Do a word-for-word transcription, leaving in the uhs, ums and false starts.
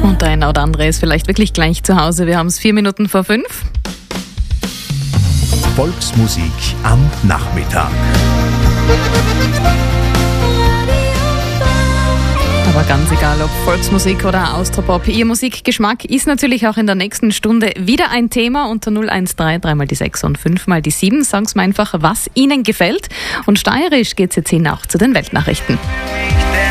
Und der eine oder andere ist vielleicht wirklich gleich zu Hause. Wir haben es vier Minuten vor fünf. Volksmusik am Nachmittag. Aber ganz egal, ob Volksmusik oder Austropop, Ihr Musikgeschmack ist natürlich auch in der nächsten Stunde wieder ein Thema. Unter null eins drei, drei mal die sechs und fünf mal die sieben. Sagen Sie mir einfach, was Ihnen gefällt. Und steirisch geht's jetzt hin auch zu den Weltnachrichten.